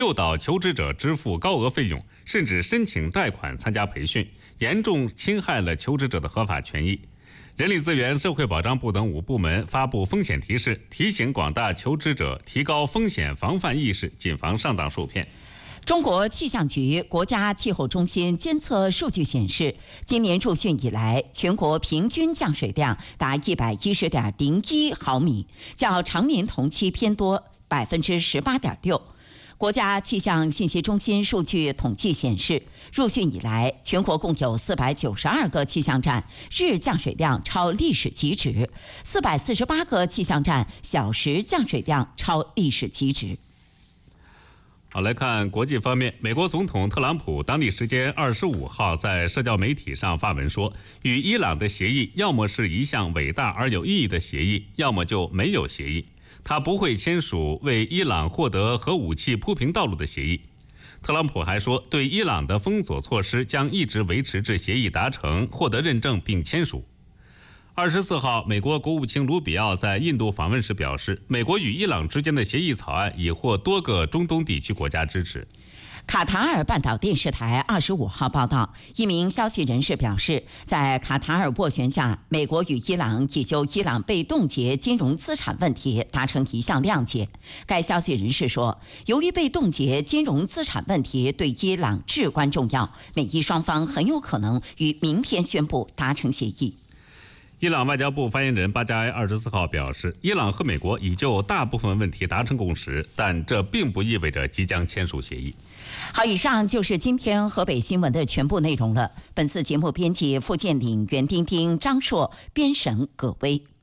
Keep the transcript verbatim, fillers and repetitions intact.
诱导求职者支付高额费用，甚至申请贷款参加培训，严重侵害了求职者的合法权益。人力资源社会保障部等五部门发布风险提示，提醒广大求职者提高风险防范意识，谨防上当受骗。 中国气象局国家气候中心监测数据显示，今年入汛以来，全国平均降水量达一百一十点零一毫米，较常年同期偏多百分之十八点六。国家气象信息中心数据统计显示，入汛以来，全国共有四百九十二个气象站日降水量超历史极值，四百四十八个气象站小时降水量超历史极值。 好，来看国际方面，美国总统特朗普当地时间二十五号在社交媒体上发文说，与伊朗的协议要么是一项伟大而有意义的协议，要么就没有协议。他不会签署为伊朗获得核武器铺平道路的协议。特朗普还说，对伊朗的封锁措施将一直维持至协议达成、获得认证并签署。二十四号，美国国务卿卢比奥在印度访问时表示，美国与伊朗之间的协议草案已获多个中东地区国家支持。 卡塔尔半岛电视台二十五号报道，一名消息人士表示，在卡塔尔斡旋下，美国与伊朗已就伊朗被冻结金融资产问题达成一项谅解。该消息人士说，由于被冻结金融资产问题对伊朗至关重要，美伊双方很有可能于明天宣布达成协议。 伊朗外交部发言人巴加埃二十四号表示，伊朗和美国已就大部分问题达成共识，但这并不意味着即将签署协议。 好，以上就是今天河北新闻的全部内容了。本次节目编辑付建岭、袁丁丁、张硕，编审葛威。